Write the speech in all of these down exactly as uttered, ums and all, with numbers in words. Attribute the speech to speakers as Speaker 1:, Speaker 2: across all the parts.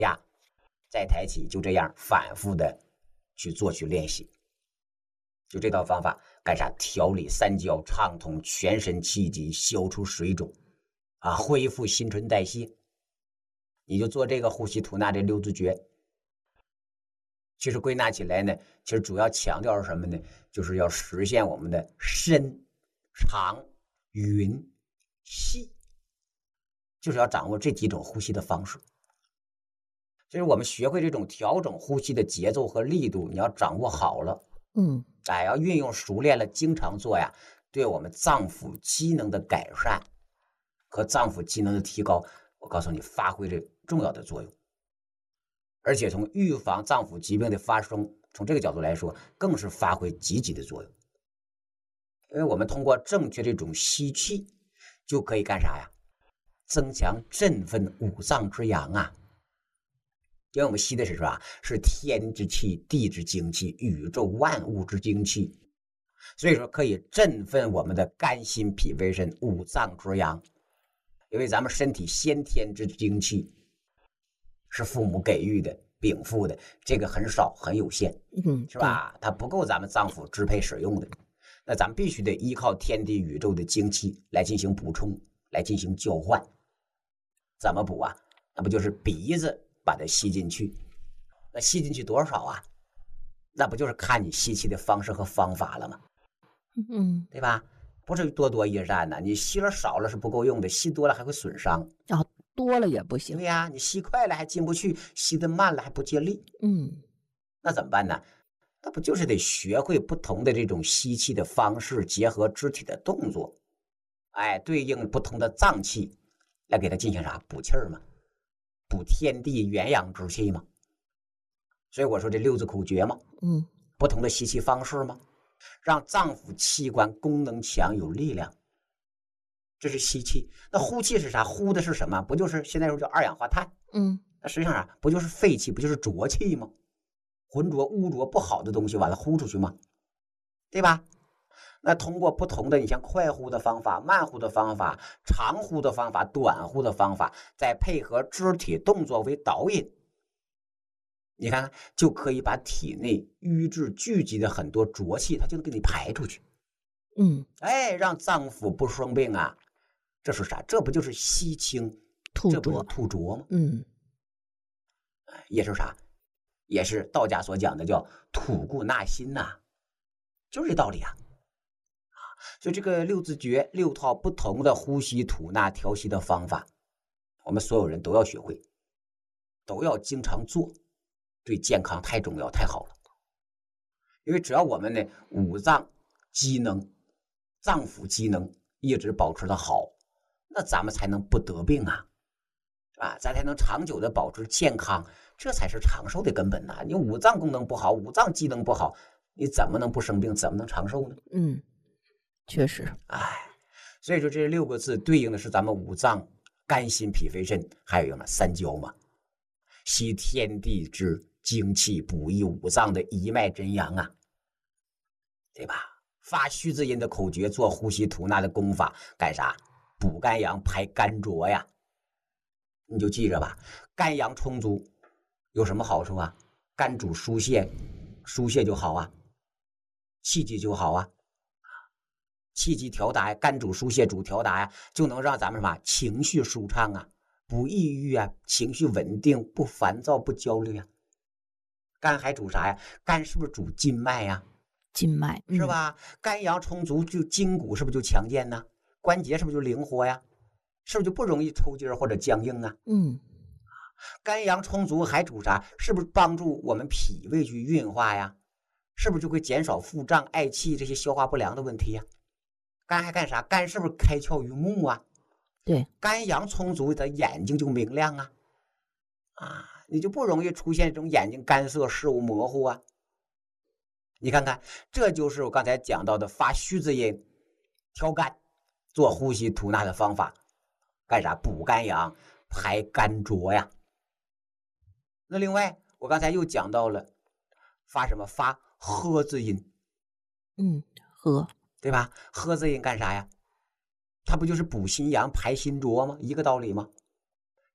Speaker 1: 呀，再抬起，就这样反复的去做去练习。就这套方法干啥？调理三焦，畅通全身气机，消除水肿啊，恢复新陈代谢。你就做这个呼吸吐纳这六字诀。其实归纳起来呢，其实主要强调是什么呢？就是要实现我们的深、长、匀、细，就是要掌握这几种呼吸的方式。就是我们学会这种调整呼吸的节奏和力度，你要掌握好了，
Speaker 2: 嗯，
Speaker 1: 哎，要运用熟练了，经常做呀，对我们脏腑机能的改善和脏腑机能的提高，我告诉你，发挥着重要的作用。而且从预防脏腑疾病的发生，从这个角度来说，更是发挥积极的作用。因为我们通过正确这种吸气，就可以干啥呀？增强振奋五脏之阳啊。因为我们吸的是什么？是天之气、地之精气、宇宙万物之精气，所以说可以振奋我们的肝、心、脾、胃、肾五脏之阳。因为咱们身体先天之精气是父母给予的、禀赋的，这个很少、很有限，
Speaker 2: 嗯，
Speaker 1: 是吧？它不够咱们脏腑支配使用的，那咱们必须得依靠天地宇宙的精气来进行补充，来进行交换。怎么补啊？那不就是鼻子把它吸进去？那吸进去多少啊？那不就是看你吸气的方式和方法了吗？
Speaker 2: 嗯，
Speaker 1: 对吧？不是多多益善呢，你吸了少了是不够用的，吸多了还会损伤。
Speaker 2: 啊，多了也不行。
Speaker 1: 对呀，你吸快了还进不去，吸得慢了还不借力。
Speaker 2: 嗯，
Speaker 1: 那怎么办呢？那不就是得学会不同的这种吸气的方式，结合肢体的动作，哎，对应不同的脏器，来给它进行啥？补气儿嘛，补天地元阳之气嘛。所以我说这六字口诀嘛，
Speaker 2: 嗯，
Speaker 1: 不同的吸气方式嘛，让脏腑器官功能强有力量。这是吸气。那呼气是啥？呼的是什么？不就是现在说叫二氧化碳？
Speaker 2: 嗯，
Speaker 1: 那实际上啥？不就是废气？不就是浊气吗？浑浊、污浊、不好的东西完了呼出去吗？对吧？那通过不同的，你像快呼的方法、慢呼的方法、长呼的方法、短呼的方法，再配合肢体动作为导引，你看看就可以把体内瘀滞聚集的很多浊气，它就能给你排出去。
Speaker 2: 嗯，
Speaker 1: 哎，让脏腑不生病啊。这是啥？这不就是吸清
Speaker 2: 吐
Speaker 1: 这不是
Speaker 2: 浊。
Speaker 1: 吐浊吗？
Speaker 2: 嗯，
Speaker 1: 也是啥？也是道家所讲的叫吐故纳新呐、啊，就是这道理啊。所以这个六字诀，六套不同的呼吸吐纳调息的方法，我们所有人都要学会，都要经常做，对健康太重要太好了。因为只要我们呢五脏机能、脏腑机能一直保持的好，那咱们才能不得病啊，是吧？咱才能长久的保持健康，这才是长寿的根本呐、啊。你五脏功能不好，五脏机能不好，你怎么能不生病？怎么能长寿呢？
Speaker 2: 嗯，确实。
Speaker 1: 哎，所以说这六个字对应的是咱们五脏：肝、心、脾、肺、肾，还有什么三焦嘛？吸天地之精气，补益五脏的一脉真阳啊，对吧？发虚字音的口诀，做呼吸吐纳的功法，干啥？补肝阳，排肝浊呀。你就记着吧，肝阳充足有什么好处啊？肝主疏泄，疏泄就好啊，气机就好啊，气机调达呀，肝主疏泄，主调达呀，就能让咱们什么情绪舒畅啊，不抑郁啊，情绪稳定，不烦躁，不焦虑啊。肝还主啥呀？肝是不是主筋脉呀？
Speaker 2: 筋脉、
Speaker 1: 嗯、是吧？肝阳充足，就筋骨是不是就强健呢？关节是不是就灵活呀？是不是就不容易抽筋或者僵硬啊？
Speaker 2: 嗯，
Speaker 1: 肝阳充足还主啥？是不是帮助我们脾胃去运化呀？是不是就会减少腹胀、嗳气这些消化不良的问题呀？肝还干啥？肝是不是开窍于目啊？
Speaker 2: 对，
Speaker 1: 肝阳充足，的眼睛就明亮啊，啊，你就不容易出现这种眼睛干涩、视物模糊啊。你看看，这就是我刚才讲到的发虚字音、调肝、做呼吸吐纳的方法，干啥？补肝阳、排肝浊呀。那另外，我刚才又讲到了发什么？发呵字音，
Speaker 2: 嗯，呵，
Speaker 1: 对吧？呵字音干啥呀？它不就是补心阳、排心浊吗？一个道理吗？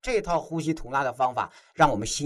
Speaker 1: 这套呼吸吐纳的方法，让我们心